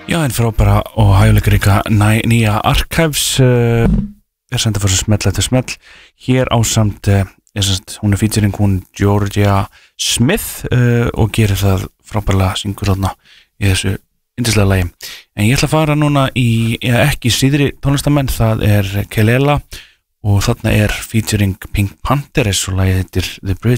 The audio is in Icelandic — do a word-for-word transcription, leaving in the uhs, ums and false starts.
Já, en frábæra og hæguleikaríka nýja Archives uh, er senda fyrir smell eftir smell hér ásamt, uh, sagt, hún er featuring hún Georgia Smith uh, og gerir það frábærlega syngur þarna í þessu yndislega lagi. En ég ætla að fara núna í, ja, ekki síðri tónlistamenn, það er Kelela og þarna er featuring Pink Panther og lagið heitir The Bridge.